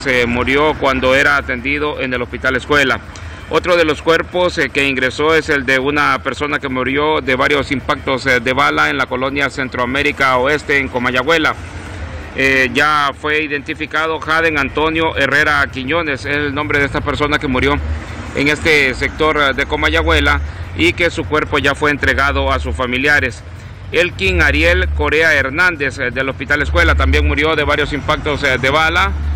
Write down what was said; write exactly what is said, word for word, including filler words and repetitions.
Se murió cuando era atendido en el Hospital Escuela. Otro de los cuerpos eh, que ingresó es el de una persona que murió de varios impactos eh, de bala en la colonia Centroamérica Oeste en Comayagüela. Eh, ya fue identificado Jaden Antonio Herrera Quiñones, es el nombre de esta persona que murió en este sector de Comayagüela y que su cuerpo ya fue entregado a sus familiares. Elkin Ariel Corea Hernández eh, del Hospital Escuela también murió de varios impactos eh, de bala.